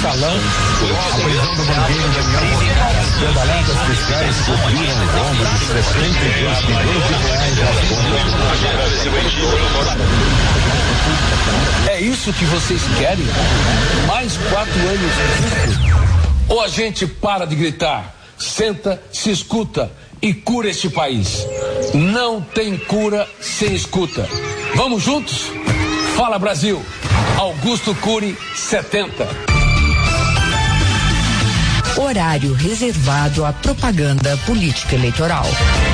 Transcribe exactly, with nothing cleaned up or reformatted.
mensalão. A prisão do banqueiro Daniel Trabalhadas fiscais cobriram o rombo de sessenta e dois milhões de reais nas contas. É isso que vocês querem? Mais quatro anos disso? Ou a gente para de gritar, senta, se escuta e cura este país. Não tem cura sem escuta. Vamos juntos? Fala Brasil. Augusto Cury, setenta. Horário reservado à propaganda política eleitoral.